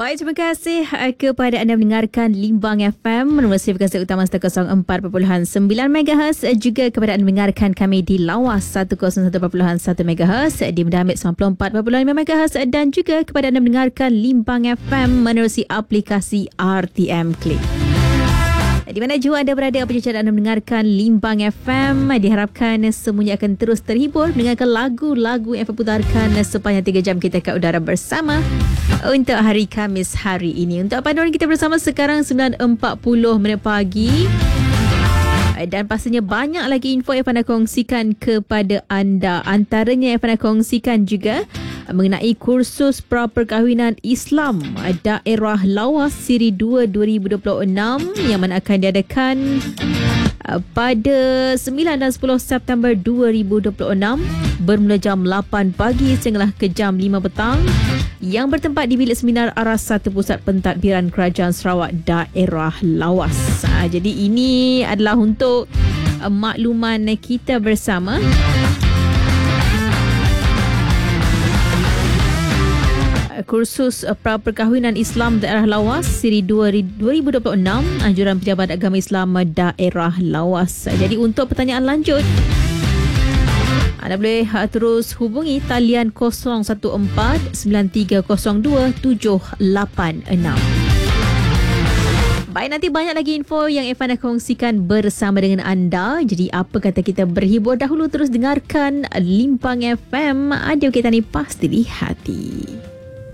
Baik, terima kasih kepada anda mendengarkan Limbang FM menerusi frekuensi utama 104.9 MHz, juga kepada anda mendengarkan kami di Lawas 101.1 MHz, di Medan Amit 94.5 MHz, dan juga kepada anda mendengarkan Limbang FM menerusi aplikasi RTM Click. Di mana jua anda berada, apa saja anda mendengarkan Limbang FM, diharapkan semuanya akan terus terhibur mendengarkan lagu-lagu yang diputarkan sepanjang 3 jam kita kat udara bersama untuk hari Khamis hari ini. Untuk panduan kita bersama sekarang 9.40 pagi. Dan pastinya banyak lagi info yang anda kongsikan kepada anda. Antaranya yang anda kongsikan juga mengenai kursus pra-perkahwinan Islam Daerah Lawas Siri 2 2026 yang mana akan diadakan pada 9 dan 10 September 2026 bermula jam 8 pagi sehinggalah ke jam 5 petang yang bertempat di bilik seminar Aras 1 Pusat Pentadbiran Kerajaan Sarawak Daerah Lawas. Jadi ini adalah untuk makluman kita bersama. Kursus pra-perkahwinan Islam Daerah Lawas Siri 2 2026 anjuran Pejabat Agama Islam Daerah Lawas. Jadi untuk pertanyaan lanjut anda boleh terus hubungi talian 014 9302 786. Baik, nanti banyak lagi info yang Evan nak kongsikan bersama dengan anda. Jadi apa kata kita berhibur dahulu, terus dengarkan Limbang FM. Ada kita ni pasti di hati.